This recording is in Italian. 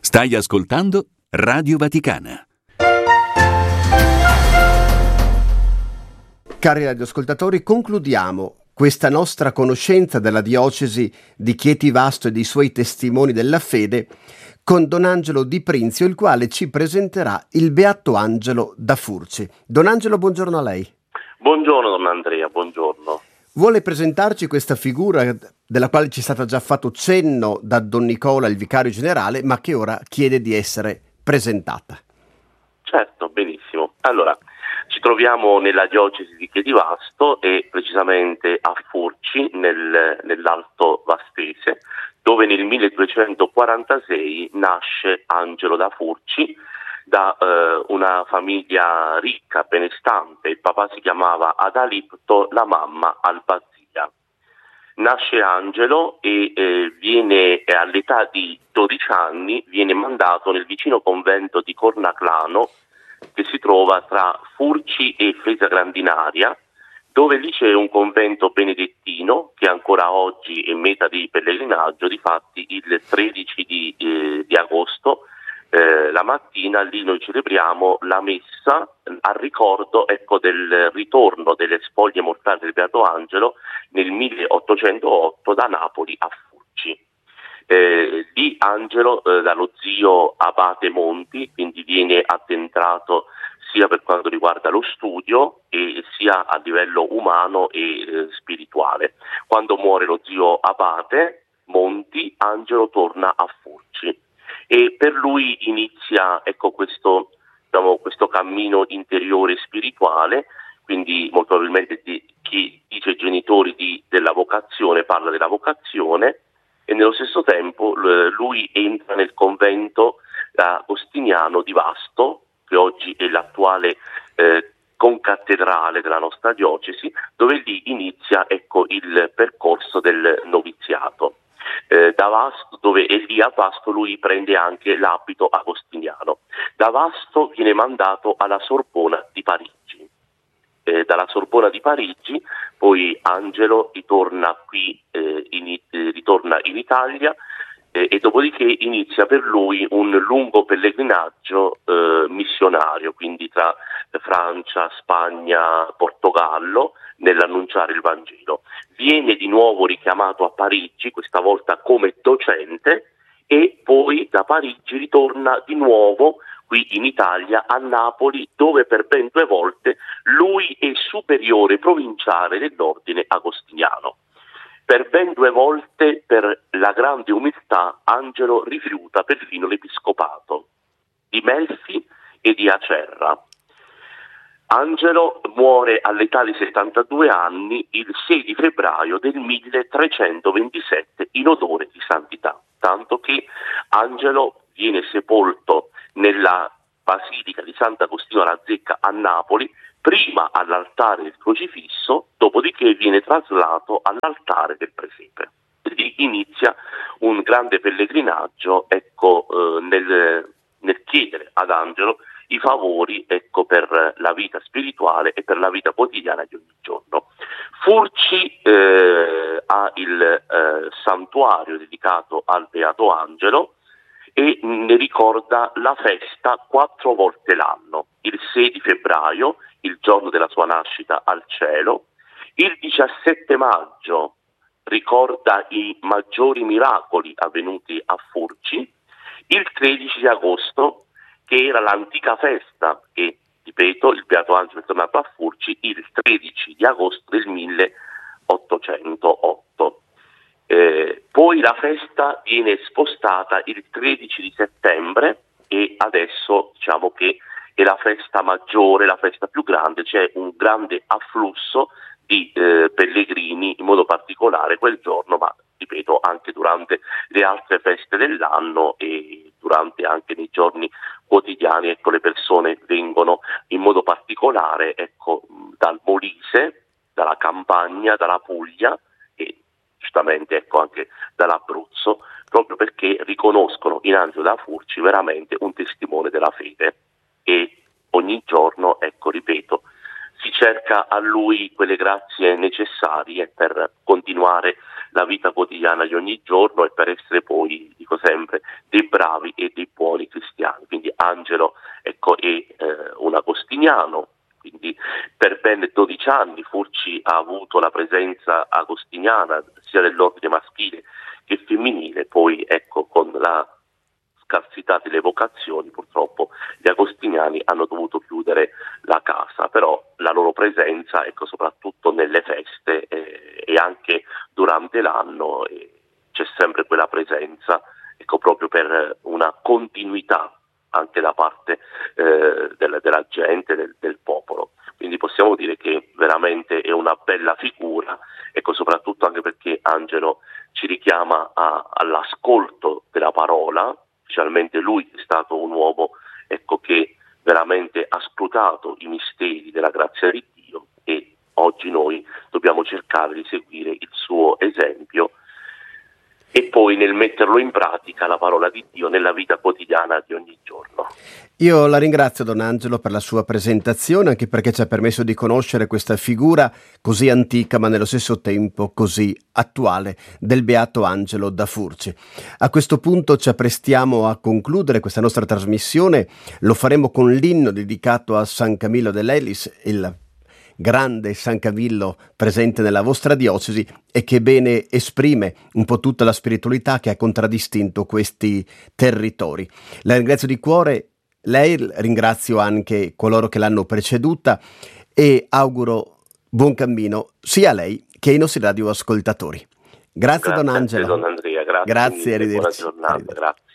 Stai ascoltando Radio Vaticana. Cari radioascoltatori, concludiamo questa nostra conoscenza della diocesi di Chieti Vasto e dei suoi testimoni della fede con Don Angelo Di Prinzio, il quale ci presenterà il Beato Angelo da Furci. Don Angelo, buongiorno a lei. Buongiorno Don Andrea, buongiorno. Vuole presentarci questa figura della quale ci è stato già fatto cenno da Don Nicola, il vicario generale, ma che ora chiede di essere presentata. Certo, benissimo. Allora, ci troviamo nella diocesi di Chieti Vasto e precisamente a Furci, nell'Alto Vastese, dove nel 1246 nasce Angelo da Furci, da una famiglia ricca, benestante. Il papà si chiamava Adalipto, la mamma Albazia. Nasce Angelo e viene all'età di 12 anni viene mandato nel vicino convento di Cornaclano, che si trova tra Furci e Fresa Grandinaria, dove lì c'è un convento benedettino che ancora oggi è meta di pellegrinaggio. Difatti il 13 di agosto la mattina lì noi celebriamo la messa a ricordo del ritorno delle spoglie mortali del Beato Angelo nel 1808 da Napoli a Furci. Lì Angelo dallo zio Abate Monti, quindi viene addentrato sia per quanto riguarda lo studio e sia a livello umano e spirituale. Quando muore lo zio Abate Monti, Angelo torna a Furci e per lui inizia questo cammino interiore spirituale. Quindi molto probabilmente chi dice genitori della vocazione parla della vocazione, e nello stesso tempo lui entra nel convento agostiniano di Vasto, che oggi è l'attuale concattedrale della nostra diocesi, dove lì inizia il percorso del noviziato. Da Vasto, lì a Vasto lui prende anche l'abito agostiniano. Da Vasto viene mandato alla Sorbona di Parigi. Dalla Sorbona di Parigi poi Angelo ritorna in Italia e dopodiché inizia per lui un lungo pellegrinaggio missionario, quindi tra Francia, Spagna, Portogallo, nell'annunciare il Vangelo. Viene di nuovo richiamato a Parigi, questa volta come docente, e poi da Parigi ritorna di nuovo qui in Italia, a Napoli, dove per ben 2 volte lui è superiore provinciale dell'ordine agostiniano. Per ben 2 volte, per la grande umiltà, Angelo rifiuta perfino l'episcopato di Melfi e di Acerra. Angelo muore all'età di 72 anni il 6 di febbraio del 1327 in odore di santità, tanto che Angelo viene sepolto nella Basilica di Sant'Agostino alla Zecca a Napoli, prima all'altare del crocifisso, dopodiché viene traslato all'altare del presepe. Quindi inizia un grande pellegrinaggio nel chiedere ad Angelo i favori per la vita spirituale e per la vita quotidiana di ogni giorno. Furci ha il santuario dedicato al Beato Angelo e ne ricorda la festa 4 volte l'anno: il 6 di febbraio, il giorno della sua nascita al cielo; il 17 maggio ricorda i maggiori miracoli avvenuti a Furci; il 13 di agosto, che era l'antica festa che, ripeto, il Beato Angelo è tornato a Furci il 13 di agosto del 1808. Poi la festa viene spostata il 13 di settembre e adesso diciamo che è la festa maggiore, la festa più grande. C'è un grande afflusso di pellegrini, in modo particolare quel giorno, ma ripeto anche durante le altre feste dell'anno e durante anche nei giorni quotidiani. Le persone vengono in modo particolare dal Molise, dalla Campania, dalla Puglia e giustamente anche dall'Abruzzo, proprio perché riconoscono in Angelo da Furci veramente un testimone della fede, e ogni giorno, ripeto, si cerca a lui quelle grazie necessarie per continuare la vita quotidiana di ogni giorno e per essere poi, dico sempre, dei bravi e dei buoni 15 anni Furci ha avuto la presenza agostiniana sia dell'ordine maschile che femminile, poi ecco, con la scarsità delle vocazioni purtroppo gli agostiniani hanno dovuto chiudere la casa, però la loro presenza, ecco, soprattutto nelle feste e anche durante l'anno c'è sempre quella presenza, ecco, proprio per una continuità anche da parte della gente, del popolo. Quindi possiamo dire che veramente è una bella figura, ecco, soprattutto anche perché Angelo ci richiama all'ascolto della parola, specialmente lui è stato un uomo, ecco, che veramente ha scrutato i misteri della grazia di Dio, e oggi noi dobbiamo cercare di seguire il suo esempio e poi nel metterlo in pratica la parola di Dio nella vita quotidiana di ogni giorno. Io la ringrazio, Don Angelo, per la sua presentazione, anche perché ci ha permesso di conoscere questa figura così antica ma nello stesso tempo così attuale del Beato Angelo da Furci. A questo punto ci apprestiamo a concludere questa nostra trasmissione, lo faremo con l'inno dedicato a San Camillo dell'Elis, il grande San Camillo presente nella vostra diocesi e che bene esprime un po' tutta la spiritualità che ha contraddistinto questi territori. La ringrazio di cuore, lei, ringrazio anche coloro che l'hanno preceduta e auguro buon cammino sia a lei che ai nostri radioascoltatori. Grazie Don Angelo. Don Andrea, grazie, arrivederci. Buona giornata, grazie.